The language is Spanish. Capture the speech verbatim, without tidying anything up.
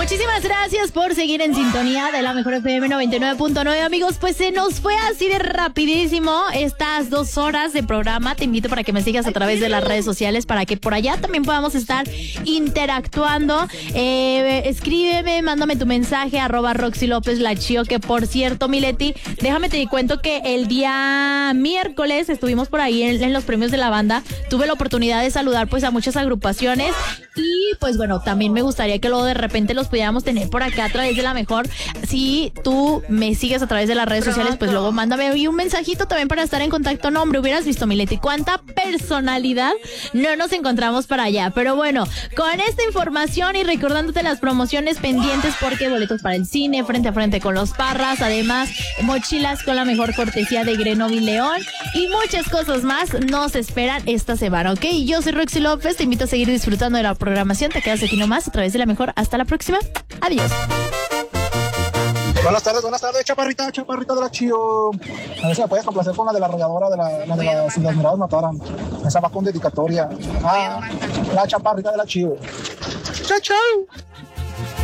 Muchísimas gracias por seguir en sintonía de la mejor F M noventa y nueve punto nueve, amigos. Pues se nos fue así de rapidísimo estas dos horas de programa. Te invito para que me sigas a través de las redes sociales para que por allá también podamos estar interactuando. Eh, escríbeme, mándame tu mensaje, arroba Roxy López La Chío, que por cierto, Mileti, déjame te cuento que el día miércoles estuvimos por ahí en, en los premios de la banda. Tuve la oportunidad de saludar pues a muchas agrupaciones y pues bueno, también me gustaría que luego de repente los pudiéramos tener por acá a través de la mejor. Si tú me sigues a través de las redes Pronto. sociales, pues luego mándame ahí un mensajito también para estar en contacto. No, hombre, hubieras visto, Mileti, cuánta personalidad no nos encontramos para allá. Pero bueno, con esta información y recordándote las promociones pendientes, porque boletos para el cine, frente a frente con los Parras, además mochilas con la mejor cortesía de Grenoble León y muchas cosas más nos esperan esta semana, ¿ok? Yo soy Roxy López, te invito a seguir disfrutando de la programación. Te quedas aquí nomás a través de la mejor. Hasta la próxima. Adiós. Buenas tardes, buenas tardes, chaparrita, chaparrita de La Chío. A ver si me puedes complacer con la de la arrolladora de la, la de la, si las miradas mataran. Esa va con dedicatoria. Ah, la chaparrita de La Chío. Chao, chao.